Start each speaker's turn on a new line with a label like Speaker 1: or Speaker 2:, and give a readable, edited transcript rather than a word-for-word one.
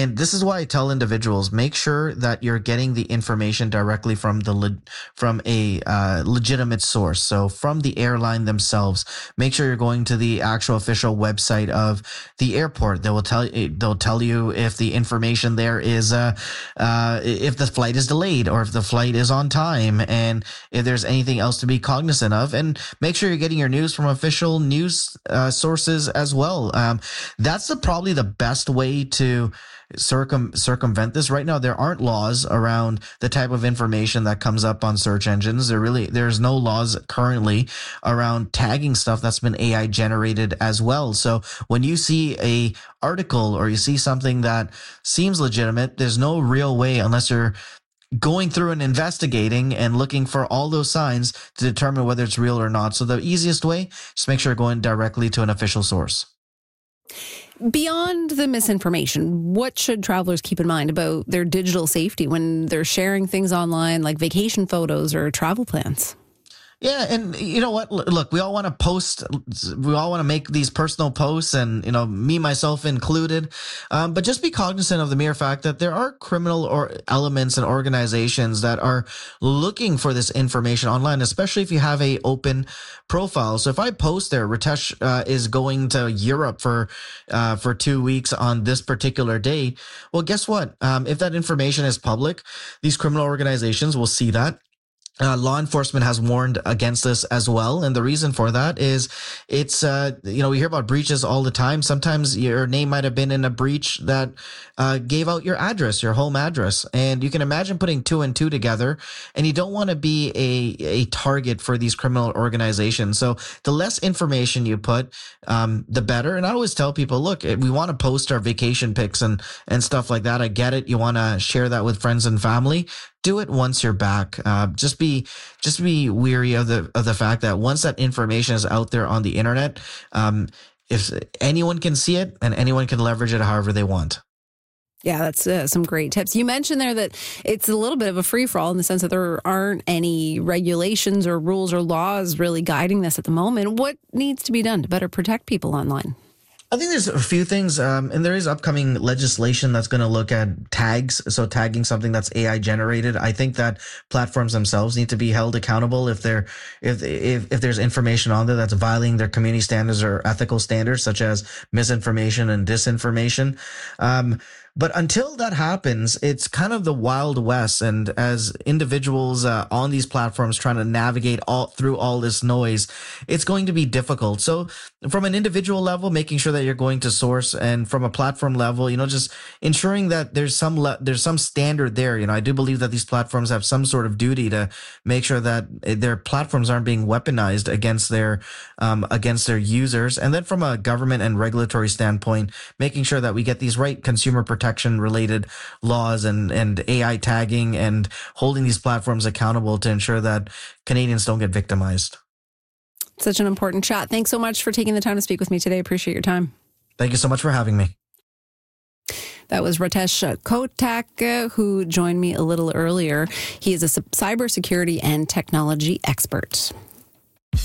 Speaker 1: And this is why I tell individuals, make sure that you're getting the information directly from a legitimate source. So from the airline themselves, make sure you're going to the actual official website of the airport. They'll tell you if the information there is if the flight is delayed or if the flight is on time, and if there's anything else to be cognizant of. And make sure you're getting your news from official news sources as well. That's probably the best way to circumvent this. Right now, there aren't laws around the type of information that comes up on search engines. There's no laws currently around tagging stuff that's been AI generated as well. So when you see a article or you see something that seems legitimate, there's no real way, unless you're going through and investigating and looking for all those signs to determine whether it's real or not. So the easiest way, just make sure you're going directly to an official source.
Speaker 2: Beyond the misinformation, what should travelers keep in mind about their digital safety when they're sharing things online, like vacation photos or travel plans?
Speaker 1: Yeah, and you know what? Look, we all want to post. We all want to make these personal posts, and me, myself included. But just be cognizant of the mere fact that there are criminal or elements and organizations that are looking for this information online, especially if you have a open profile. So if I post there, Ritesh is going to Europe for 2 weeks on this particular date. Well, guess what? If that information is public, these criminal organizations will see that. Law enforcement has warned against this as well. And the reason for that is it's, we hear about breaches all the time. Sometimes your name might have been in a breach that gave out your address, your home address. And you can imagine putting two and two together, and you don't want to be a target for these criminal organizations. So the less information you put, the better. And I always tell people, look, we want to post our vacation pics and stuff like that. I get it. You want to share that with friends and family. Do it once you're back. Just be weary of the fact that once that information is out there on the internet, if anyone can see it and anyone can leverage it however they want.
Speaker 2: Yeah, that's some great tips. You mentioned there that it's a little bit of a free-for-all in the sense that there aren't any regulations or rules or laws really guiding this at the moment. What needs to be done to better protect people online?
Speaker 1: I think there's a few things, and there is upcoming legislation that's going to look at tags. So tagging something that's AI generated. I think that platforms themselves need to be held accountable if there's information on there that's violating their community standards or ethical standards, such as misinformation and disinformation. But until that happens, it's kind of the Wild West. And as individuals on these platforms trying to navigate through all this noise, it's going to be difficult. So from an individual level, making sure that you're going to source, and from a platform level, just ensuring that there's some standard there. I do believe that these platforms have some sort of duty to make sure that their platforms aren't being weaponized against their users. And then from a government and regulatory standpoint, making sure that we get these right consumer protection related laws and AI tagging and holding these platforms accountable to ensure that Canadians don't get victimized.
Speaker 2: Such an important chat. Thanks so much for taking the time to speak with me today. Appreciate your time.
Speaker 1: Thank you so much for having me.
Speaker 2: That was Ritesh Kotak, who joined me a little earlier. He is a cybersecurity and technology expert.